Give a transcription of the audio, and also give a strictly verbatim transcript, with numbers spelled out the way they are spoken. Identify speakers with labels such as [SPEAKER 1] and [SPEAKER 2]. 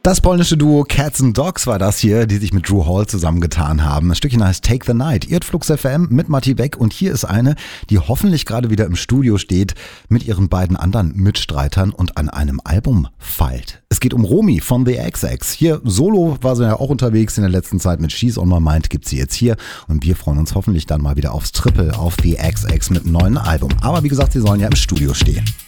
[SPEAKER 1] Das polnische Duo Cats and Dogs war das hier, die sich mit Drew Hall zusammengetan haben. Das Stückchen heißt Take the Night. Ihr hört Flux F M mit Matti Beck und hier ist eine, die hoffentlich gerade wieder im Studio steht mit ihren beiden anderen Mitstreitern und an einem Album feilt. Es geht um Romy von The X X. Hier solo war sie ja auch unterwegs in der letzten Zeit mit She's on My Mind, gibt sie jetzt hier und wir freuen uns hoffentlich dann mal wieder aufs Triple auf The X X mit einem neuen Album. Aber wie gesagt, sie sollen ja im Studio stehen.